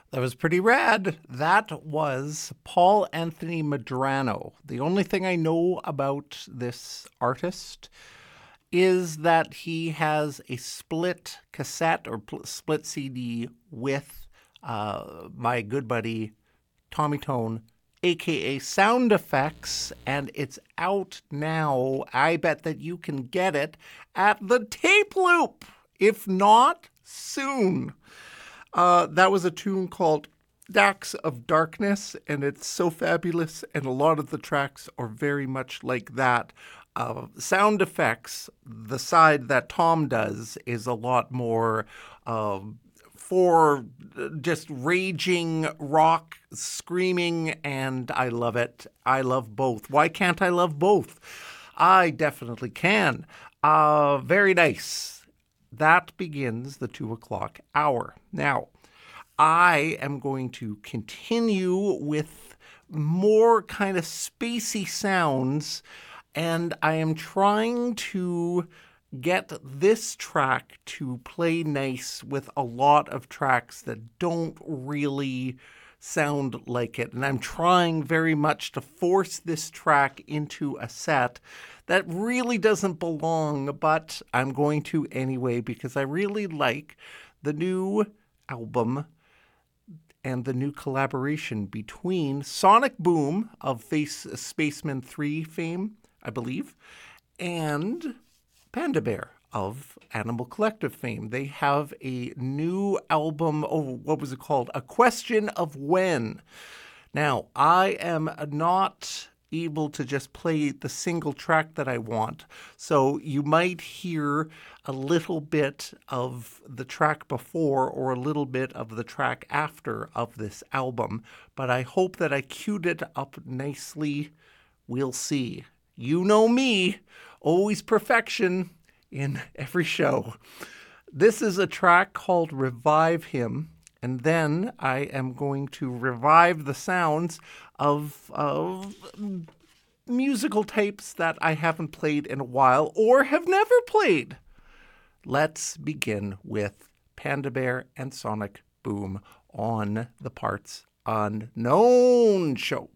That was pretty rad. That was Paul Anthony Medrano. The only thing I know about this artist is that he has a split cassette or split CD with my good buddy Tommy Tone, aka Sound Effects, and it's out now. I bet that you can get it at the Tape Loop. If not, soon. That was a tune called Dax of Darkness, and it's so fabulous, and a lot of the tracks are very much like that. Sound effects, the side that Tom does, is a lot more for just raging rock, screaming, and I love it. I love both. Why can't I love both? I definitely can. Very nice. That begins the 2 o'clock hour. Now, I am going to continue with more kind of spacey sounds, and I am trying to get this track to play nice with a lot of tracks that don't really sound like it. And I'm trying very much to force this track into a set that really doesn't belong, but I'm going to anyway because I really like the new album and the new collaboration between Sonic Boom of Spaceman 3 fame, I believe, and Panda Bear of Animal Collective fame. They have a new album. Oh, what was it called? A Question of When. Now, I am not able to just play the single track that I want. So you might hear a little bit of the track before or a little bit of the track after of this album. But I hope that I queued it up nicely. We'll see. You know me, always perfection in every show. This is a track called Revive Him. And then I am going to revive the sounds of musical tapes that I haven't played in a while or have never played. Let's begin with Panda Bear and Sonic Boom on the Parts Unknown show.